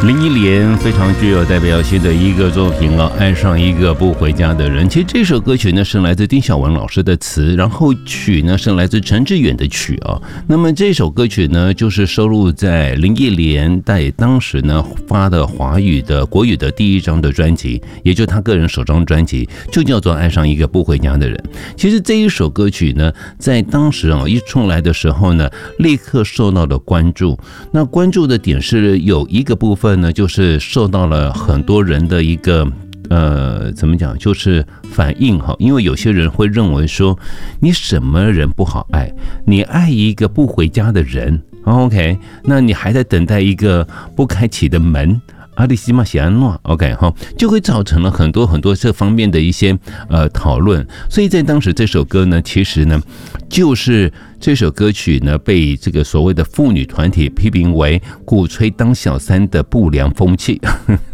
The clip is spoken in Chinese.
林忆莲非常具有代表性的一个作品啊，爱上一个不回家的人。其实这首歌曲呢是来自丁晓文老师的词，然后曲呢是来自陈志远的曲啊。那么这首歌曲呢就是收录在林忆莲在当时呢发的国语的第一张的专辑，也就是他个人首张专辑，就叫做《爱上一个不回家的人》。其实这一首歌曲呢，在当时啊一出来的时候呢，立刻受到了关注。那关注的点是有一个部分呢，就是受到了很多人的一个怎么讲，就是反应哈，因为有些人会认为说，你什么人不好爱，你爱一个不回家的人 ，OK， 那你还在等待一个不开启的门。阿里西马喜安诺 ，OK 哈，就会造成了很多这方面的一些讨论，所以在当时这首歌呢，其实呢，就是这首歌曲呢被这个所谓的妇女团体批评为鼓吹当小三的不良风气。